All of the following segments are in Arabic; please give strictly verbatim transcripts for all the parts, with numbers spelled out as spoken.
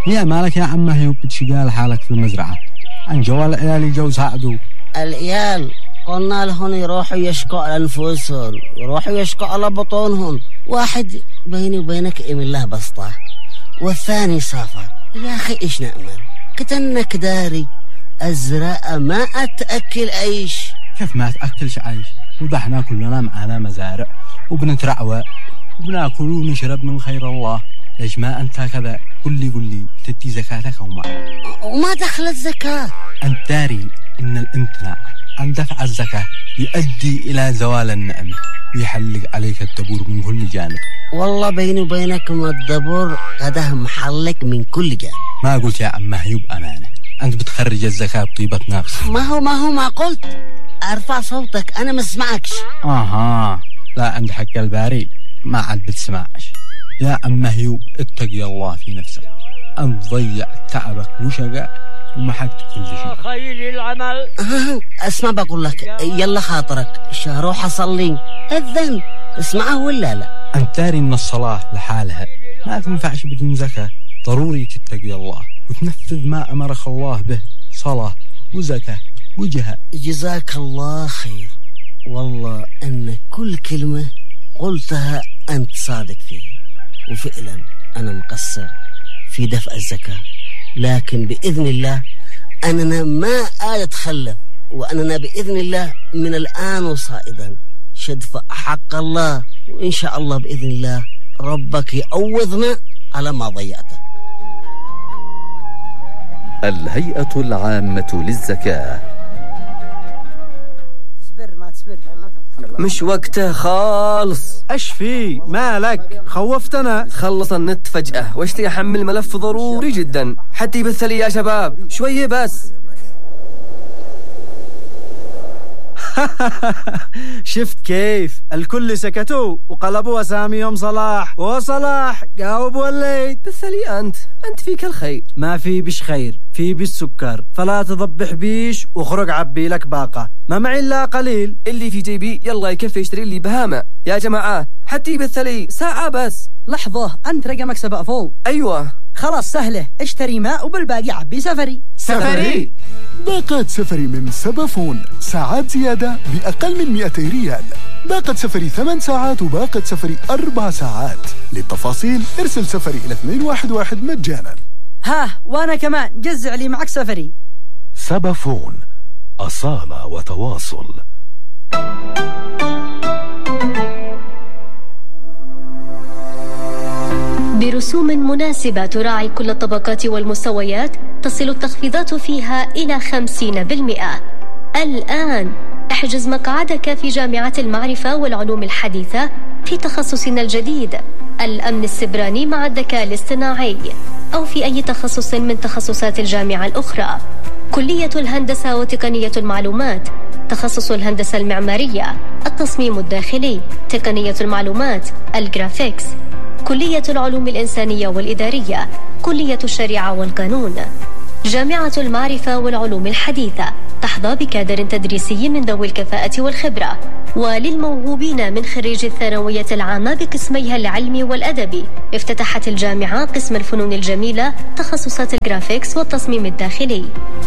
يا مالك يا عمه هيو بتشقال حالك في المزرعة عن جوال العيال جوز عقدو العيال قلنا لهم يروحوا يشكوا على أنفسهم يروحوا يشكوا على بطونهم. واحد بيني وبينك إيم الله بسطة والثاني سافر. يا أخي إيش نأمل كتنك داري الزراعة ما أتأكل عيش. كيف ما أتأكلش عيش وضحنا كلنا معنا مزارع وبنترعوى وبناكل ونشرب من خير الله. ليش ما أنت كذا؟ قل لي قل لي تدي زكاتك وما وما دخلت زكاة. أنت داري إن الامتناع عن دفع الزكاة يؤدي إلى زوال النعمة ويحلق عليك الدبور من كل جانب. والله بيني وبينك ما الدبور قده محلك من كل جانب. ما قلت يا عمه يب أمانة أنت بتخرج الزكاة بطيبة نفس. ما هو ما هو ما قلت أرفع صوتك أنا ما اسمعكش. آها لا عند حق الباري ما عاد بتسمعش. يا عمه يوب اتقي الله في نفسك أن تضيع تعبك وشقاء ومحكت كل شيء. خير العمل. اسمع بقول لك يلا خاطرك روح أصلي أذن اسمعه ولا لا؟ أنت داري إن الصلاة لحالها ما تنفعش بدون زكاة. ضروري تتقي الله وتنفذ ما أمرك الله به صلاة وزكاة وجهاد. جزاك الله خير. والله أن كل كلمة قلتها أنت صادق فيها وفعلا أنا مقصر في دفع الزكاة لكن بإذن الله أننا ما أتخلف وأننا بإذن الله من الآن وصائدا شدفع حق الله وإن شاء الله بإذن الله ربك يعوضنا على ما ضيعته. الهيئة العامة للزكاة. مش وقته خالص. ايش في مالك خوفتنا؟ خلص النت فجأة واشتي احمل ملف ضروري جدا حتى يبث لي يا شباب شوية بس. شفت كيف الكل سكتوا وقلبوا اساميهم صلاح وصلاح جاوب وليد. بث لي انت انت فيك الخير. ما في بش خير في بالسكر فلا تضبح بيش واخرج عبي لك باقة ما معي الا قليل. اللي في جيبي يلا يكفي يشتري لي بهامة يا جماعة حتى يبث لي ساعة بس. لحظة أنت رقمك سبق فوق. أيوة خلاص سهلة اشتري ماء وبالباقي عبي سفري. سفري باقات سفري من سبافون ساعات زيادة بأقل من مئتي ريال. باقة سفري ثمان ساعات وباقة سفري أربع ساعات. للتفاصيل ارسل سفري إلى اثنين واحد واحد مجانا. ها وأنا كمان جزع لي معك سفري. سبافون أصالة وتواصل. برسوم مناسبة تراعي كل الطبقات والمستويات تصل التخفيضات فيها إلى خمسين بالمئة. الآن احجز مقعدك في جامعة المعرفة والعلوم الحديثة في تخصصنا الجديد الأمن السبراني مع الذكاء الاصطناعي أو في أي تخصص من تخصصات الجامعة الأخرى. كلية الهندسة وتقنية المعلومات، تخصص الهندسة المعمارية، التصميم الداخلي، تقنية المعلومات، الجرافيكس، كلية العلوم الإنسانية والإدارية، كلية الشريعة والقانون. جامعة المعرفة والعلوم الحديثة تحظى بكادر تدريسي من ذوي الكفاءة والخبرة. وللموهوبين من خريج الثانوية العامة بقسميها العلمي والأدبي افتتحت الجامعة قسم الفنون الجميلة تخصصات الجرافيكس والتصميم الداخلي.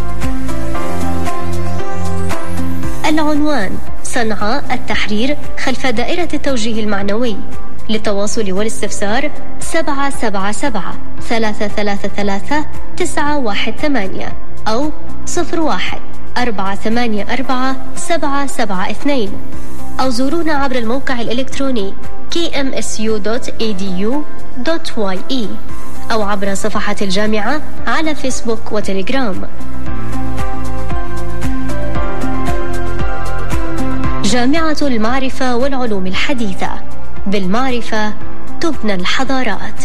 العنوان صنعاء التحرير خلف دائرة التوجيه المعنوي. للتواصل والاستفسار سبعة سبعة سبعة ثلاثة ثلاثة ثلاثة تسعة واحد ثمانية أو صفر واحد أربعة ثمانية أربعة سبعة سبعة اثنين أو زورونا عبر الموقع الإلكتروني كي إم إس يو دوت إي دي يو دوت واي إي أو عبر صفحة الجامعة على فيسبوك وتليجرام. جامعة المعرفة والعلوم الحديثة، بالمعرفة تبنى الحضارات.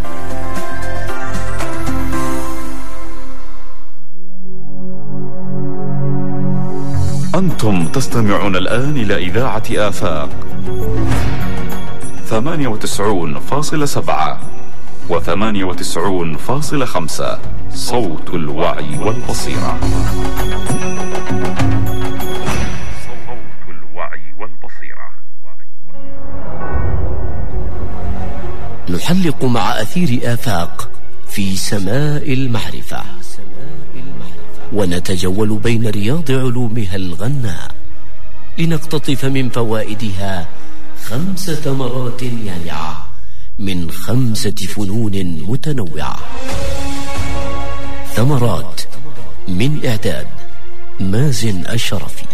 أنتم تستمعون الآن إلى إذاعة آفاق ثمانية وتسعون فاصلة سبعة وثمانية وتسعون فاصلة خمسة صوت الوعي والبصيرة. صوت الوعي والبصيرة. نحلق مع أثير آفاق في سماء المعرفة، ونتجول بين رياض علومها الغناء لنقتطف من فوائدها خمس ثمرات يانعة من خمسة فنون متنوعة. ثمرات من إعداد مازن الشرفي،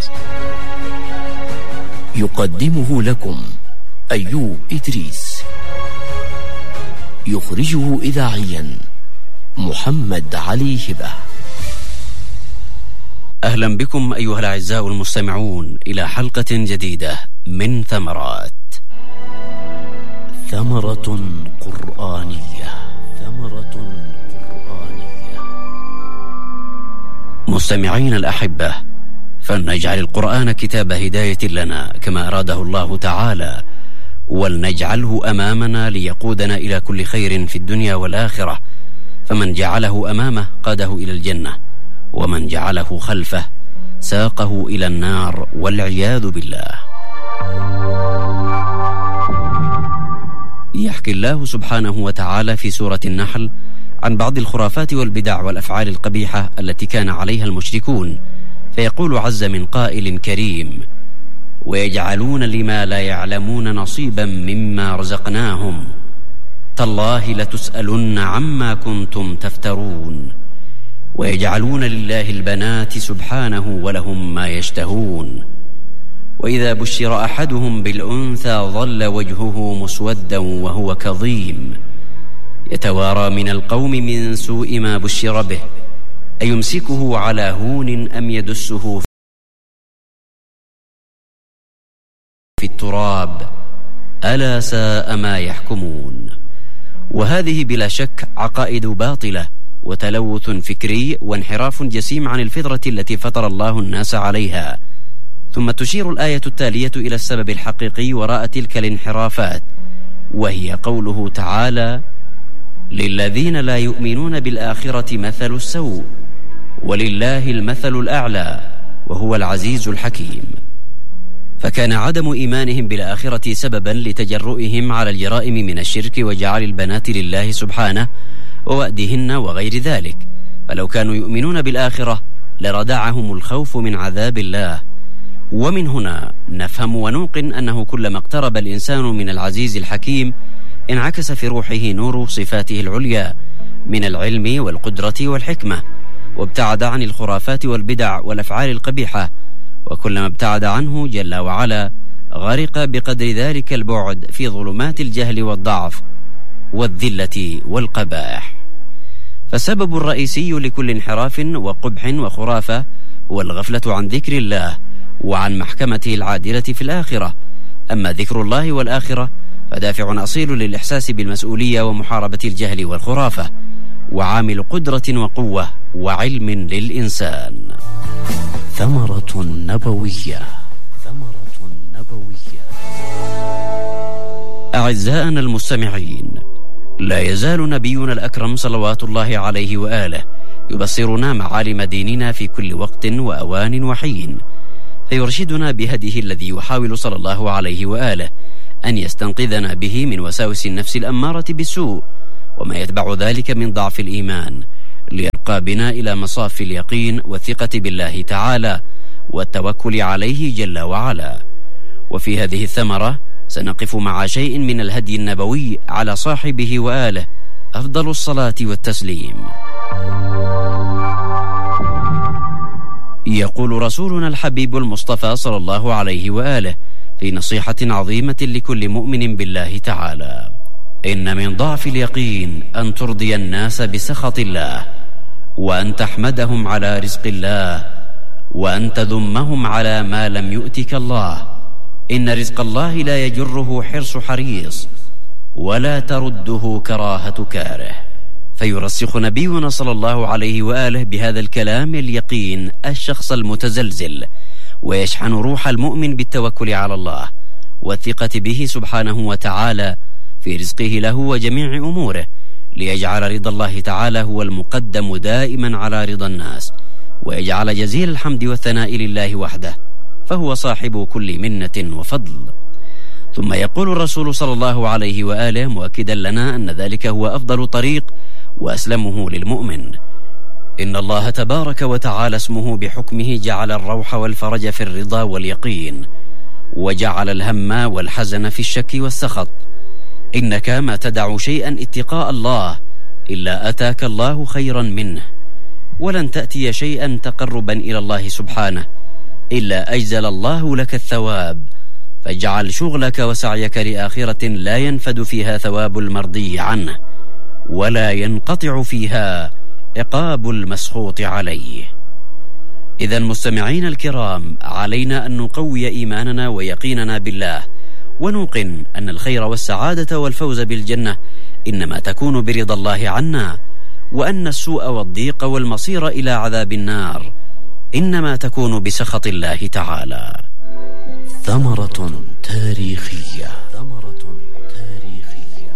يقدمه لكم أيوب إدريس، يخرجه إذاعيا محمد علي هبة. أهلا بكم أيها الأعزاء المستمعون إلى حلقة جديدة من ثمرات. ثمرة قرآنية، ثمرة قرآنية. مستمعين الأحبة، فلنجعل القرآن كتاب هداية لنا كما أراده الله تعالى، ولنجعله أمامنا ليقودنا إلى كل خير في الدنيا والآخرة، فمن جعله أمامه قاده إلى الجنة، ومن جعله خلفه ساقه إلى النار والعياذ بالله. يحكي الله سبحانه وتعالى في سورة النحل عن بعض الخرافات والبدع والأفعال القبيحة التي كان عليها المشركون، فيقول عز من قائل كريم: ويجعلون لما لا يعلمون نصيبا مما رزقناهم تالله لتسألن عما كنتم تفترون. ويجعلون لله البنات سبحانه ولهم ما يشتهون. وإذا بشر أحدهم بالأنثى ظل وجهه مسودا وهو كظيم يتوارى من القوم من سوء ما بشر به أيمسكه على هون أم يدسه في التراب ألا ساء ما يحكمون. وهذه بلا شك عقائد باطلة وتلوث فكري وانحراف جسيم عن الفطرة التي فطر الله الناس عليها. ثم تشير الآية التالية إلى السبب الحقيقي وراء تلك الانحرافات، وهي قوله تعالى: للذين لا يؤمنون بالآخرة مثل السوء ولله المثل الأعلى وهو العزيز الحكيم. فكان عدم إيمانهم بالآخرة سببا لتجرؤهم على الجرائم من الشرك وجعل البنات لله سبحانه ووأدهن وغير ذلك. فلو كانوا يؤمنون بالآخرة لردعهم الخوف من عذاب الله. ومن هنا نفهم ونوقن أنه كلما اقترب الإنسان من العزيز الحكيم انعكس في روحه نور صفاته العليا من العلم والقدرة والحكمة، وابتعد عن الخرافات والبدع والأفعال القبيحة. وكلما ابتعد عنه جل وعلا غرق بقدر ذلك البعد في ظلمات الجهل والضعف والذلة والقبائح. فالسبب الرئيسي لكل انحراف وقبح وخرافة هو الغفلة عن ذكر الله وعن محكمته العادلة في الآخرة. أما ذكر الله والآخرة فدافع أصيل للإحساس بالمسؤولية ومحاربة الجهل والخرافة، وعامل قدرة وقوة وعلم للإنسان. ثمرة نبوية، ثمرة نبوية. أعزائنا المستمعين، لا يزال نبينا الأكرم صلوات الله عليه وآله يبصرنا معالم ديننا في كل وقت وأوان وحين، فيرشدنا بهديه الذي يحاول صلى الله عليه وآله أن يستنقذنا به من وساوس النفس الأمارة بالسوء وما يتبع ذلك من ضعف الإيمان، ليرقى بنا إلى مصاف اليقين والثقة بالله تعالى والتوكل عليه جل وعلا. وفي هذه الثمرة سنقف مع شيء من الهدي النبوي على صاحبه وآله أفضل الصلاة والتسليم. يقول رسولنا الحبيب المصطفى صلى الله عليه وآله في نصيحة عظيمة لكل مؤمن بالله تعالى: إن من ضعف اليقين أن ترضي الناس بسخط الله، وأن تحمدهم على رزق الله، وأن تذمهم على ما لم يؤتك الله. إن رزق الله لا يجره حرص حريص ولا ترده كراهة كاره. فيرسخ نبينا صلى الله عليه وآله بهذا الكلام اليقين الشخص المتزلزل، ويشحن روح المؤمن بالتوكل على الله والثقة به سبحانه وتعالى في رزقه له وجميع أموره، ليجعل رضا الله تعالى هو المقدم دائما على رضا الناس، ويجعل جزيل الحمد والثناء لله وحده، فهو صاحب كل منة وفضل. ثم يقول الرسول صلى الله عليه وآله مؤكدا لنا أن ذلك هو أفضل طريق وأسلمه للمؤمن. إن الله تبارك وتعالى اسمه بحكمه جعل الروح والفرج في الرضا واليقين، وجعل الهم والحزن في الشك والسخط. إنك ما تدع شيئا اتقاء الله إلا أتاك الله خيرا منه، ولن تأتي شيئا تقربا إلى الله سبحانه إلا أجزل الله لك الثواب. فاجعل شغلك وسعيك لآخرة لا ينفد فيها ثواب المرضي عنه، ولا ينقطع فيها عقاب المسخوط عليه. إذا مستمعين الكرام، علينا أن نقوي إيماننا ويقيننا بالله، ونوقن أن الخير والسعادة والفوز بالجنة إنما تكون برضا الله عنا، وأن السوء والضيق والمصير إلى عذاب النار إنما تكون بسخط الله تعالى. ثمرة تاريخية. ثمرة تاريخية.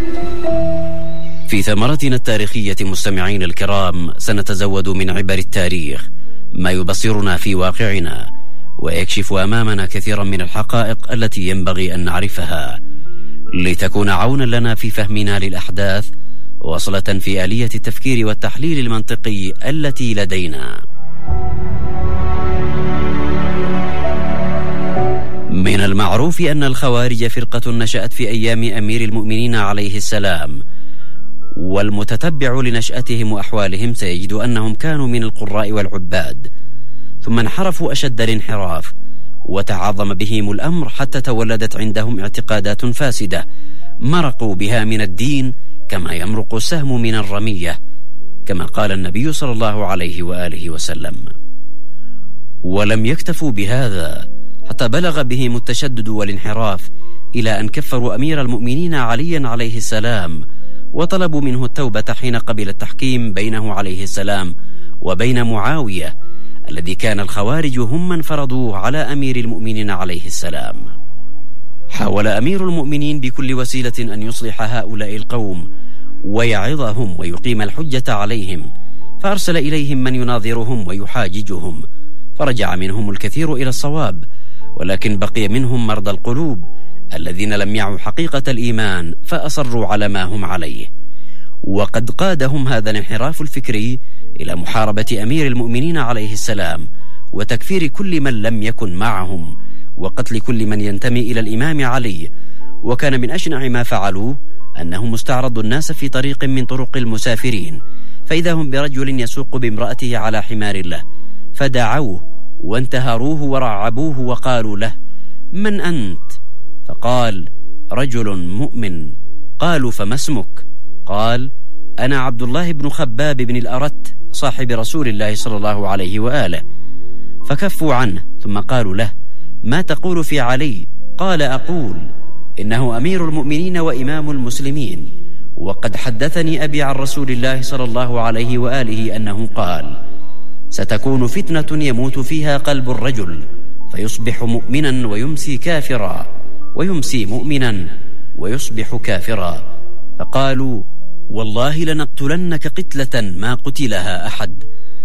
في ثمرتنا التاريخية مستمعين الكرام، سنتزود من عبر التاريخ ما يبصرنا في واقعنا، ويكشف أمامنا كثيرا من الحقائق التي ينبغي أن نعرفها لتكون عونا لنا في فهمنا للأحداث، وصلة في آلية التفكير والتحليل المنطقي التي لدينا. من المعروف أن الخوارج فرقة نشأت في أيام أمير المؤمنين عليه السلام، والمتتبع لنشأتهم وأحوالهم سيجد أنهم كانوا من القراء والعباد، ثم انحرفوا أشد الانحراف، وتعظم بهم الأمر حتى تولدت عندهم اعتقادات فاسدة مرقوا بها من الدين كما يمرق السهم من الرمية، كما قال النبي صلى الله عليه وآله وسلم. ولم يكتفوا بهذا حتى بلغ بهم التشدد والانحراف إلى أن كفروا أمير المؤمنين عليا عليه السلام، وطلبوا منه التوبة حين قبل التحكيم بينه عليه السلام وبين معاوية الذي كان الخوارج هم من فرضوه على أمير المؤمنين عليه السلام. حاول أمير المؤمنين بكل وسيلة أن يصلح هؤلاء القوم ويعظهم ويقيم الحجة عليهم، فأرسل إليهم من يناظرهم ويحاججهم، فرجع منهم الكثير إلى الصواب، ولكن بقي منهم مرضى القلوب الذين لم يعوا حقيقة الإيمان فأصروا على ما هم عليه. وقد قادهم هذا الانحراف الفكري إلى محاربة أمير المؤمنين عليه السلام، وتكفير كل من لم يكن معهم، وقتل كل من ينتمي إلى الإمام علي. وكان من أشنع ما فعلوه أنهم استعرضوا الناس في طريق من طرق المسافرين، فإذا هم برجل يسوق بامرأته على حمار له، فدعوه وانتهروه ورعبوه وقالوا له: من أنت؟ فقال: رجل مؤمن. قالوا: فما اسمك؟ قال: أنا عبد الله بن خباب بن الأرت صاحب رسول الله صلى الله عليه وآله. فكفوا عنه، ثم قالوا له: ما تقول في علي؟ قال: أقول إنه أمير المؤمنين وإمام المسلمين، وقد حدثني أبي عن رسول الله صلى الله عليه وآله أنه قال: ستكون فتنة يموت فيها قلب الرجل فيصبح مؤمنا ويمسي كافرا، ويمسي مؤمنا ويصبح كافرا. فقالوا: والله لنقتلنك قتلة ما قتلها أحد.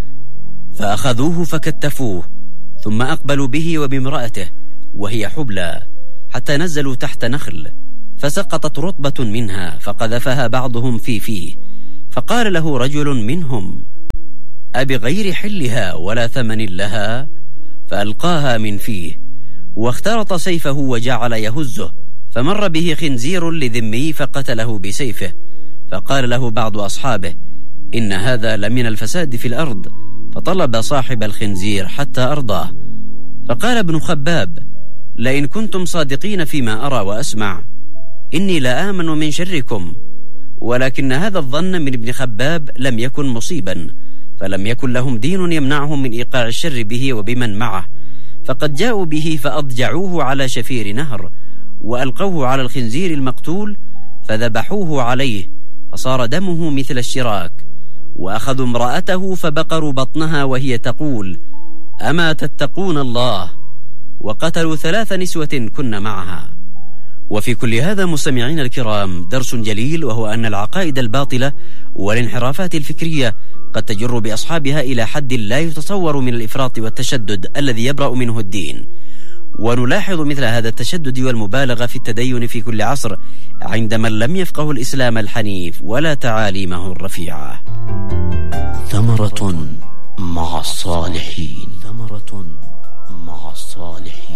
فأخذوه فكتفوه، ثم أقبلوا به وبامرأته وهي حبلى حتى نزلوا تحت نخل، فسقطت رطبة منها فقذفها بعضهم في فيه، فقال له رجل منهم: أبغير حلها ولا ثمن لها؟ فألقاها من فيه، واخترط سيفه وجعل يهزه، فمر به خنزير لذمي فقتله بسيفه. فقال له بعض أصحابه: إن هذا لمن الفساد في الأرض، فطلب صاحب الخنزير حتى أرضاه. فقال ابن خباب: لئن كنتم صادقين فيما أرى وأسمع إني لا آمن من شركم. ولكن هذا الظن من ابن خباب لم يكن مصيبا، فلم يكن لهم دين يمنعهم من إيقاع الشر به وبمن معه، فقد جاءوا به فأضجعوه على شفير نهر، وألقوه على الخنزير المقتول فذبحوه عليه، فصار دمه مثل الشراك. وأخذوا امرأته فبقروا بطنها وهي تقول: أما تتقون الله؟ وقتلوا ثلاث نسوة كن معها. وفي كل هذا مستمعين الكرام درس جليل، وهو أن العقائد الباطلة والانحرافات الفكرية قد تجر بأصحابها إلى حد لا يتصور من الإفراط والتشدد الذي يبرأ منه الدين. ونلاحظ مثل هذا التشدد والمبالغة في التدين في كل عصر عند من لم يفقه الإسلام الحنيف ولا تعاليمه الرفيعة. ثمرة مع الصالحين. ثمرة مع الصالحين.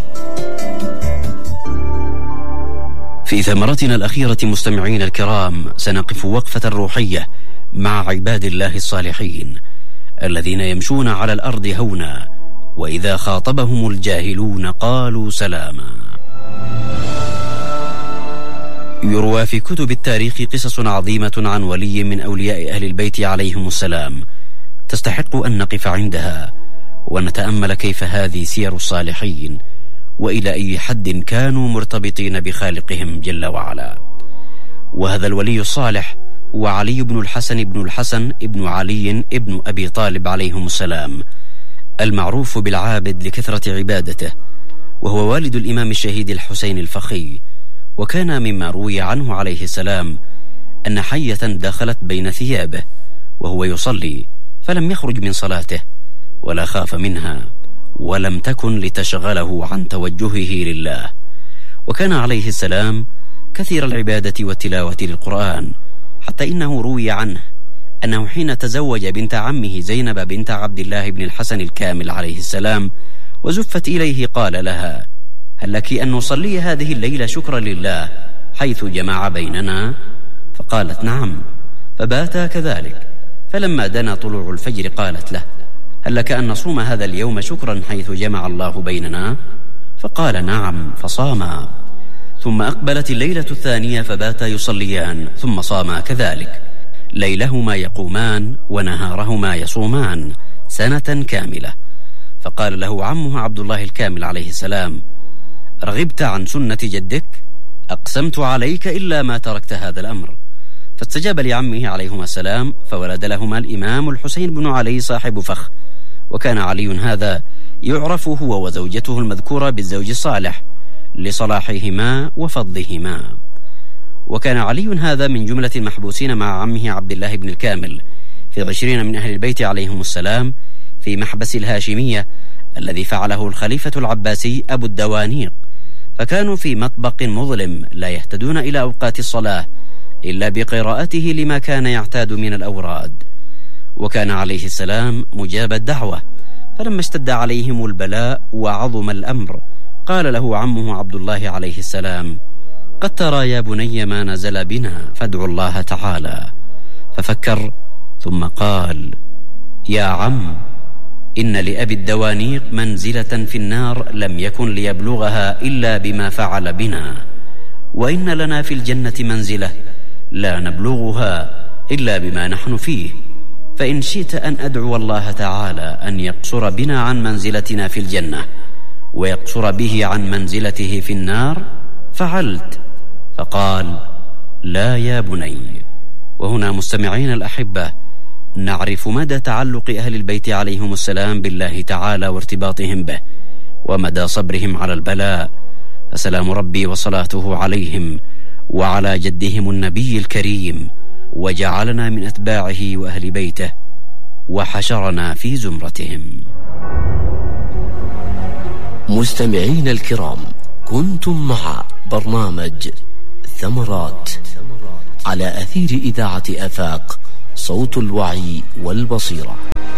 في ثمرتنا الأخيرة مستمعين الكرام سنقف وقفة روحية مع عباد الله الصالحين الذين يمشون على الأرض هونا وإذا خاطبهم الجاهلون قالوا سلاما. يروى في كتب التاريخ قصص عظيمة عن ولي من أولياء أهل البيت عليهم السلام تستحق أن نقف عندها ونتأمل كيف هذه سير الصالحين وإلى أي حد كانوا مرتبطين بخالقهم جل وعلا. وهذا الولي الصالح هو علي بن الحسن بن الحسن ابن علي ابن أبي طالب عليهم السلام، المعروف بالعابد لكثرة عبادته، وهو والد الإمام الشهيد الحسين الفخي. وكان مما روي عنه عليه السلام أن حية دخلت بين ثيابه وهو يصلي فلم يخرج من صلاته ولا خاف منها ولم تكن لتشغله عن توجهه لله. وكان عليه السلام كثير العبادة والتلاوة للقرآن، حتى إنه روي عنه أنه حين تزوج بنت عمه زينب بنت عبد الله بن الحسن الكامل عليه السلام وزفت إليه قال لها: هل لك أن نصلي هذه الليلة شكرا لله حيث جمع بيننا؟ فقالت: نعم. فباتا كذلك. فلما دنا طلوع الفجر قالت له: هل لك أن نصوم هذا اليوم شكرا حيث جمع الله بيننا؟ فقال: نعم. فصاما. ثم أقبلت الليلة الثانية فباتا يصليان ثم صاما كذلك، ليلهما يقومان ونهارهما يصومان سنة كاملة. فقال له عمه عبد الله الكامل عليه السلام: رغبت عن سنة جدك؟ أقسمت عليك إلا ما تركت هذا الأمر. فاستجاب لعمه عليهما السلام فولد لهما الإمام الحسين بن علي صاحب فخ. وكان علي هذا يعرف هو وزوجته المذكورة بالزوج الصالح لصلاحهما وفضلهما. وكان علي هذا من جملة المحبوسين مع عمه عبد الله بن الكامل في عشرين من أهل البيت عليهم السلام في محبس الهاشمية الذي فعله الخليفة العباسي أبو الدوانيق، فكانوا في مطبق مظلم لا يهتدون إلى أوقات الصلاة إلا بقراءته لما كان يعتاد من الأوراد. وكان عليه السلام مجاب الدعوة، فلما اشتد عليهم البلاء وعظم الأمر قال له عمه عبد الله عليه السلام: قد ترى يا بني ما نزل بنا فادعوا الله تعالى. ففكر ثم قال: يا عم، إن لأبي الدوانيق منزلة في النار لم يكن ليبلغها إلا بما فعل بنا، وإن لنا في الجنة منزلة لا نبلغها إلا بما نحن فيه، فإن شئت أن أدعو الله تعالى أن يقصر بنا عن منزلتنا في الجنة ويقصر به عن منزلته في النار فعلت. فقال: لا يا بني. وهنا مستمعين الأحبة نعرف مدى تعلق أهل البيت عليهم السلام بالله تعالى وارتباطهم به ومدى صبرهم على البلاء، فسلام ربي وصلاته عليهم وعلى جدهم النبي الكريم، وجعلنا من أتباعه وأهل بيته وحشرنا في زمرتهم. مستمعين الكرام، كنتم مع برنامج ثمرات على أثير إذاعة آفاق صوت الوعي والبصيرة.